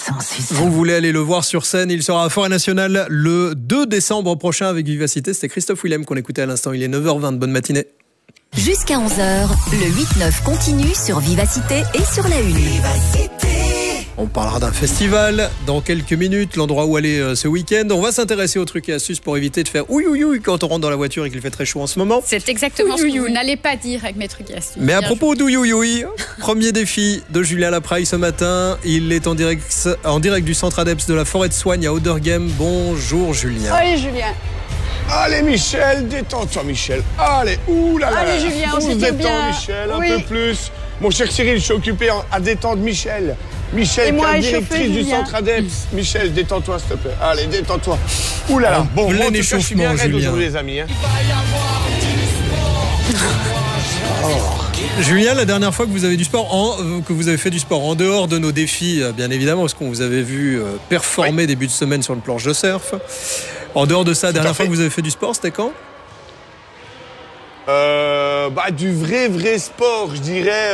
Vous voulez aller le voir sur scène, il sera à Forêt Nationale le 2 décembre prochain avec Vivacité. C'était Christophe Willem qu'on écoutait à l'instant, il est 9h20, bonne matinée. Jusqu'à 11h, le 8-9 continue sur Vivacité et sur la Une. On parlera d'un festival dans quelques minutes, l'endroit où aller ce week-end. On va s'intéresser aux trucs et astuces pour éviter de faire ouïe ouïe ouïe quand on rentre dans la voiture et qu'il fait très chaud en ce moment. C'est exactement ce que vous n'allez pas dire avec mes trucs et astuces. Mais à propos d'ouïe ouïe ouïe, premier défi de Julien Lapraille ce matin. Il est en direct du centre ADEPS de la Forêt de Soigne à Auderghem. Bonjour Julien. Allez Julien. Allez Michel, détends-toi Michel. Allez, oulala. Allez Julien, on s'était bien. Michel, un peu plus. Mon cher Cyril, je suis occupé à détendre Michel. Michel, qui est directrice du centre ADEPS. Michel, détends-toi s'il te plaît. Allez, détends-toi. Oulala. Bon, moi en tout cas, je suis bien raide aujourd'hui les amis. Julien, la dernière fois que vous avez fait du sport en dehors de nos défis, bien évidemment, parce qu'on vous avait vu performer début de semaine sur une planche de surf. En dehors de ça, la dernière fois que vous avez fait du sport, c'était quand ? Du vrai sport, je dirais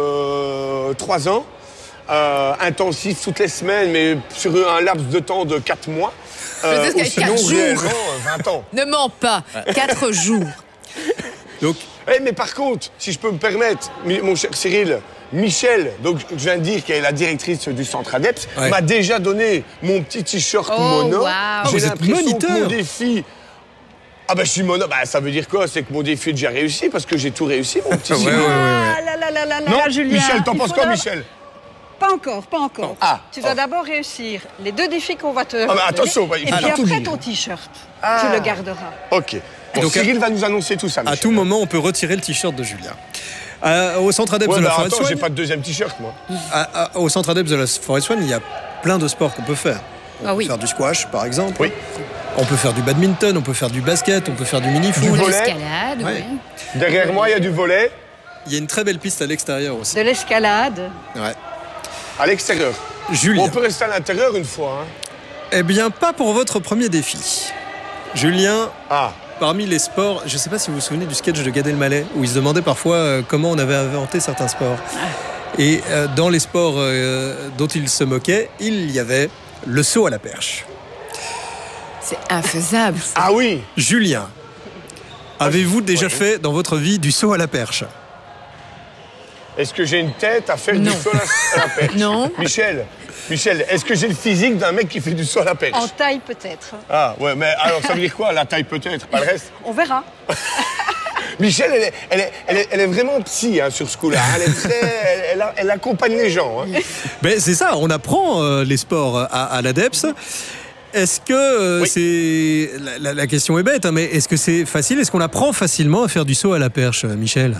3 ans. Intensif toutes les semaines, mais sur un laps de temps de 4 mois. Sinon, 4 jours. 20 ans. Ne mens pas, 4 jours. Donc, mais par contre, si je peux me permettre, mon cher Cyril, Michel, donc je viens de dire qu'elle est la directrice du centre ADEPS, m'a déjà donné mon petit t-shirt mono. Wow. J'ai vous êtes l'impression que moniteur. mon défi... Ah je suis mono. Ça veut dire quoi? C'est que mon défi est déjà réussi parce que j'ai tout réussi, mon petit Cyril. Non, Julien. Michel, t'en penses quoi, Michel? Pas encore. Tu dois d'abord réussir les 2 défis qu'on va te... attention, il et faut puis tout après dire. ton t-shirt, tu le garderas. Ok. Bon, Donc, Cyril va nous annoncer tout ça, Michel. à tout moment, on peut retirer le t-shirt de Julien. Au centre ADEPS de la Forêt de attends, j'ai Soigne, pas de deuxième t-shirt, moi. au centre ADEPS de la Forêt de Soigne, il y a plein de sports qu'on peut faire. On peut faire du squash, par exemple. Oui. On peut faire du badminton, on peut faire du basket, on peut faire du mini-foot. Du volley. L'escalade, Ouais. Derrière moi, il y a du volley Il y a une très belle piste à l'extérieur aussi. De l'escalade. Ouais. à l'extérieur. Julien. On peut rester à l'intérieur une fois. Hein. Eh bien, pas pour votre premier défi. Julien, parmi les sports, je ne sais pas si vous vous souvenez du sketch de Gad Elmaleh, où il se demandait parfois comment on avait inventé certains sports. Et dans les sports dont il se moquait, il y avait le saut à la perche. C'est infaisable. Ça. Ah oui. Julien, avez-vous déjà fait dans votre vie du saut à la perche? Est-ce que j'ai une tête à faire du saut à la perche? Non. Michel, est-ce que j'ai le physique d'un mec qui fait du saut à la perche? En taille peut-être. Ah ouais, mais alors ça veut dire quoi, la taille peut-être, pas le reste? On verra. Michel, elle est vraiment psy hein, sur ce coup-là. Elle accompagne les gens. Hein. Ben, c'est ça, on apprend les sports à l'ADEPS. Est-ce que c'est... La question est bête, hein, mais est-ce que c'est facile? Est-ce qu'on apprend facilement à faire du saut à la perche, Michel?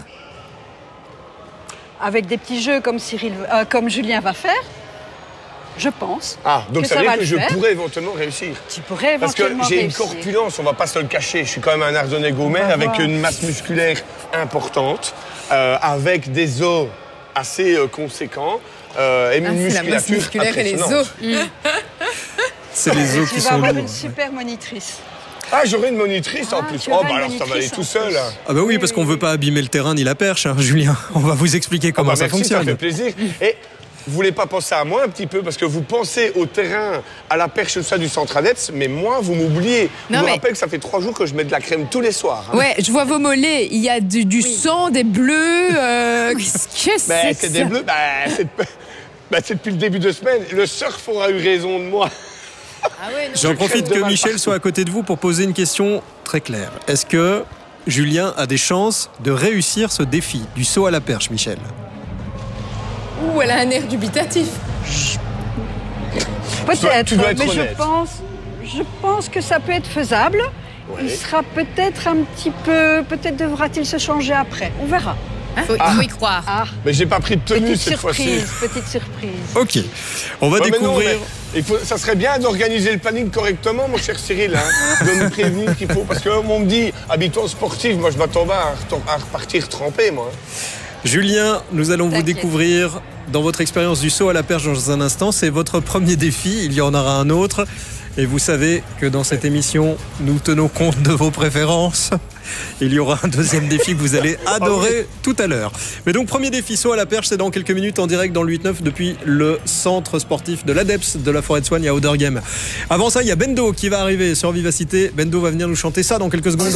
Avec des petits jeux comme Julien va faire, je pense. Ah, donc que ça veut dire va que le je faire. pourrais éventuellement réussir. Tu pourrais Parce que éventuellement j'ai une réussir. corpulence, on va pas se le cacher. Je suis quand même un Ardennais gourmet avec une masse musculaire importante, avec des os assez conséquents et une musculature la masse musculaire et les impressionnante. os. C'est les os Tu qui vas sont avoir lourds. une super monitrice. Ah, j'aurai une monitrice en plus. tu auras une alors ça va aller monitrice tout en seul. plus. Hein. Ah bah oui, parce qu'on veut pas abîmer le terrain ni la perche, hein, Julien. On va vous expliquer comment ça merci, fonctionne. Ça fait plaisir. Et vous voulez pas penser à moi un petit peu parce que vous pensez au terrain, à la perche ça du centre ADEPS, mais moi vous m'oubliez. Je vous rappelle que ça fait 3 jours que je mets de la crème tous les soirs. Hein. Ouais, je vois vos mollets. Il y a du sang, des bleus. Qu'est-ce que c'est C'est des bleus. C'est depuis le début de semaine. Le surf aura eu raison de moi. J'en profite que Michel soit à côté de vous pour poser une question très claire. Est-ce que Julien a des chances de réussir ce défi du saut à la perche, Michel? Ouh, elle a un air dubitatif. Peut-être, tu dois être mais honnête. je pense que ça peut être faisable. Ouais. Il sera peut-être un petit peu... Peut-être devra-t-il se changer après. On verra. Faut y croire. Ah, Mais j'ai pas pris de tenue cette fois-ci. petite surprise. Ok, on va Ouais, mais non, découvrir... mais ça serait bien d'organiser le planning correctement, mon cher Cyril, hein, de nous prévenir qu'il faut. Parce qu'on me dit, habituant sportif, moi je m'attends à repartir trempé, moi. Julien, nous allons vous découvrir dans votre expérience du saut à la perche dans un instant. C'est votre premier défi, il y en aura un autre. Et vous savez que dans cette émission, nous tenons compte de vos préférences. Il y aura un deuxième défi que vous allez adorer tout à l'heure. Mais donc, premier défi, saut à la perche, c'est dans quelques minutes en direct dans le 8-9 depuis le centre sportif de l'ADEPS de la Forêt de Soigne à Outdoor Game. Avant ça, il y a Bendo qui va arriver sur Vivacité. Bendo va venir nous chanter ça dans quelques secondes.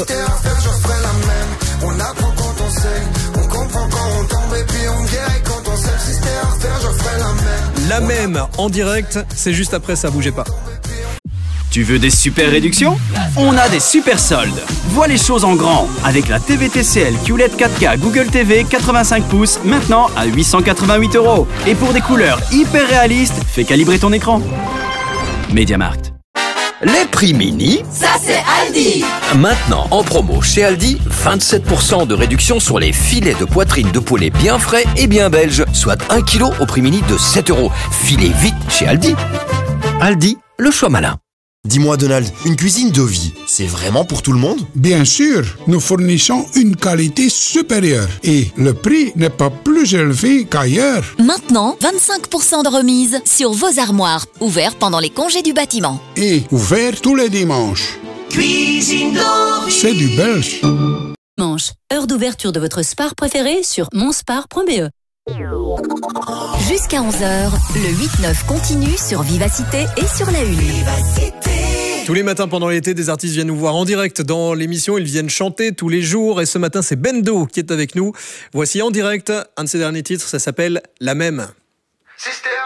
On apprend quand on sait, on comprend quand on tombe et puis on guérit quand on sait. Si c'était à refaire, je ferais la même. La même en direct, c'est juste après ça, bougez pas. Tu veux des super réductions? On a des super soldes. Vois les choses en grand avec la TVTCL QLED 4K Google TV 85 pouces maintenant à 888 €. Et pour des couleurs hyper réalistes, fais calibrer ton écran. MediaMarkt. Les prix mini, ça c'est Aldi. Maintenant en promo chez Aldi, 27% de réduction sur les filets de poitrine de poulet bien frais et bien belges, soit 1 kg au prix mini de 7 €. Filez vite chez Aldi. Aldi, le choix malin. Dis-moi Donald, une cuisine de vie, c'est vraiment pour tout le monde? Bien sûr, nous fournissons une qualité supérieure et le prix n'est pas plus élevé qu'ailleurs. Maintenant, 25% de remise sur vos armoires, ouvert pendant les congés du bâtiment. Et ouvert tous les dimanches. Cuisine de vie. C'est du belge. Dimanche, heure d'ouverture de votre Spar préféré sur monspar.be. Jusqu'à 11h, le 8-9 continue sur Vivacité et sur la Une. Tous les matins pendant l'été, des artistes viennent nous voir en direct dans l'émission. Ils viennent chanter tous les jours. Et ce matin, c'est Bendo qui est avec nous. Voici en direct un de ses derniers titres. Ça s'appelle La Même. Système.